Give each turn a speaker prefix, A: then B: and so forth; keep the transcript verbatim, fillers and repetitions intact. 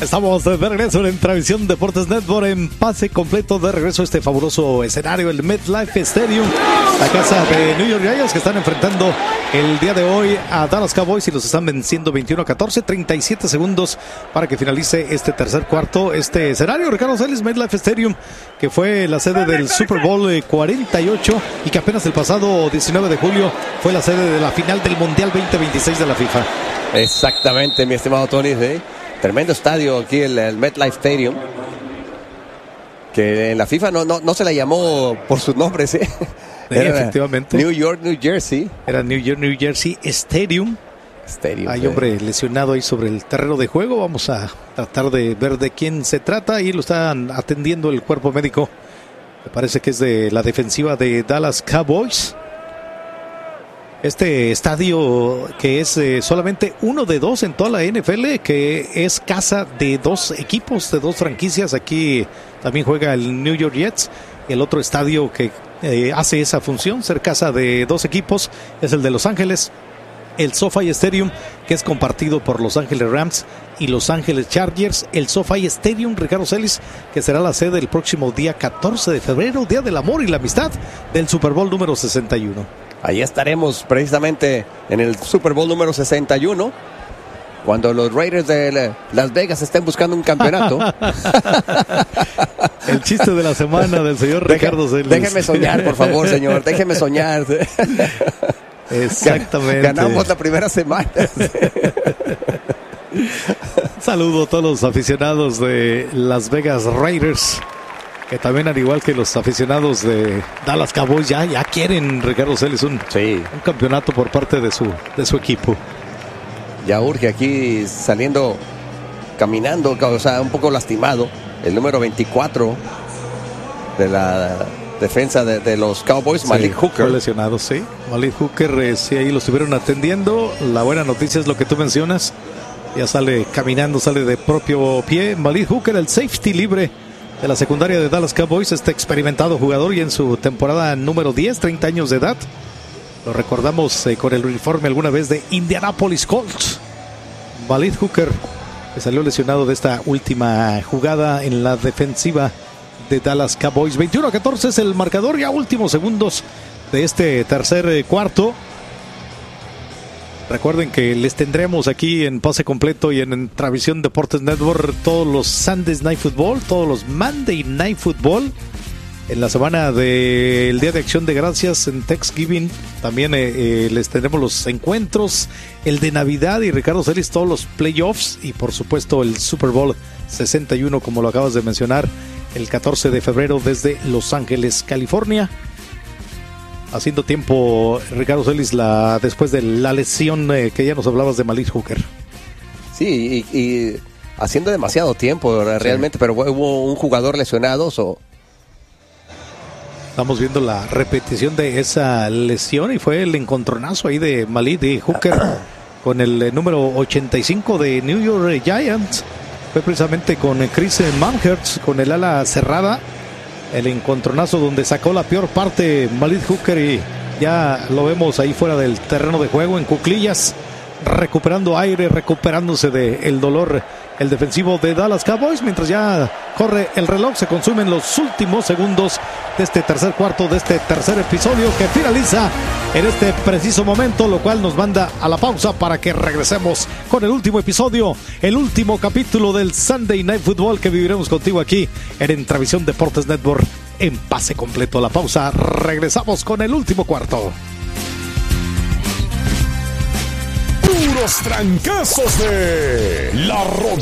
A: Estamos de regreso en Transmisión Deportes Network en pase completo de regreso a este fabuloso escenario, el MetLife Stadium, la casa de New York Giants, que están enfrentando el día de hoy a Dallas Cowboys y los están venciendo veintiuno a catorce, treinta y siete segundos para que finalice este tercer cuarto, este escenario. Ricardo Celis, MetLife Stadium, que fue la sede del Super Bowl cuarenta y ocho y que apenas el pasado diecinueve de julio fue la sede de la final del Mundial veinte veintiséis de la FIFA.
B: Exactamente, mi estimado Tony, ¿eh? Tremendo estadio aquí, el, el MetLife Stadium, que en la FIFA no, no, no se la llamó por sus nombres, ¿eh?
A: Era efectivamente.
B: New York, New Jersey.
A: Era New York, New Jersey Stadium.
B: Stadium.
A: Hay hombre lesionado ahí sobre el terreno de juego. Vamos a tratar de ver de quién se trata. Ahí lo están atendiendo el cuerpo médico. Me parece que es de la defensiva de Dallas Cowboys. Este estadio, que es eh, solamente uno de dos en toda la N F L, que es casa de dos equipos, de dos franquicias. Aquí también juega el New York Jets. El otro estadio que eh, hace esa función, ser casa de dos equipos, es el de Los Ángeles, el SoFi Stadium, que es compartido por Los Ángeles Rams y Los Ángeles Chargers. El SoFi Stadium, Ricardo Celis, que será la sede el próximo día catorce de febrero, Día del Amor y la Amistad, del Super Bowl número sesenta y uno.
B: Ahí estaremos precisamente en el Super Bowl número sesenta y uno, cuando los Raiders de Las Vegas estén buscando un campeonato.
A: El chiste de la semana del señor
B: Deje,
A: Ricardo Celis.
B: Déjeme soñar, por favor, señor. Déjeme soñar.
A: Exactamente.
B: Ganamos la primera semana.
A: Saludo a todos los aficionados de Las Vegas Raiders, que también, al igual que los aficionados de Dallas Cowboys, ya, ya quieren, Ricardo Celis, un,
B: sí.
A: un campeonato por parte de su, de su equipo.
B: Ya urge aquí, saliendo, caminando, o sea, un poco lastimado, el número veinticuatro de la defensa de, de los Cowboys, sí, Malik Hooker.
A: Fue lesionado, sí. Malik Hooker, eh, sí, ahí lo estuvieron atendiendo. La buena noticia es lo que tú mencionas. Ya sale caminando, sale de propio pie. Malik Hooker, el safety libre de la secundaria de Dallas Cowboys, este experimentado jugador, y en su temporada número diez, treinta años de edad. Lo recordamos eh, con el uniforme alguna vez de Indianapolis Colts. Malik Hooker, que salió lesionado de esta última jugada en la defensiva de Dallas Cowboys. veintiuno a catorce es el marcador, ya últimos segundos de este tercer eh, cuarto. Recuerden que les tendremos aquí en pase completo y en, en Transmisión Deportes Network todos los Sunday Night Football, todos los Monday Night Football. En la semana del Día de Acción de Gracias, en Thanksgiving, también eh, eh, les tendremos los encuentros, el de Navidad y Ricardo Celis, todos los playoffs y por supuesto el Super Bowl sesenta y uno, como lo acabas de mencionar, el catorce de febrero desde Los Ángeles, California. Haciendo tiempo, Ricardo Celis, la, después de la lesión eh, que ya nos hablabas de Malik Hooker.
B: Sí, y, y haciendo demasiado tiempo realmente, sí. Pero hubo un jugador lesionado. So.
A: Estamos viendo la repetición de esa lesión y fue el encontronazo ahí de Malik Hooker con el eh, número ochenta y cinco de New York Giants. Fue precisamente con Chris Manhertz, con el ala cerrada. El encontronazo donde sacó la peor parte Malik Hooker y ya lo vemos ahí fuera del terreno de juego en cuclillas, recuperando aire, recuperándose del dolor el defensivo de Dallas Cowboys, mientras ya corre el reloj, se consumen los últimos segundos de este tercer cuarto, de este tercer episodio que finaliza en este preciso momento, lo cual nos manda a la pausa para que regresemos con el último episodio, el último capítulo del Sunday Night Football que viviremos contigo aquí en Entravisión Deportes Network en pase completo. A la pausa, regresamos con el último cuarto.
C: Puros trancazos de La Rodilla